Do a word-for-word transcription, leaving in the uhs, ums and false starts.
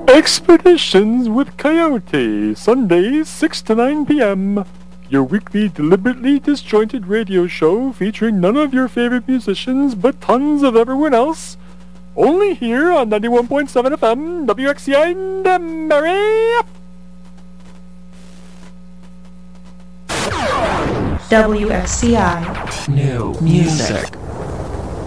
Expeditions with Coyote, Sundays six to nine p.m. Your weekly deliberately disjointed radio show featuring none of your favorite musicians but tons of everyone else. Only here on ninety-one point seven F M, W X C I Danbury. W X C I. New music.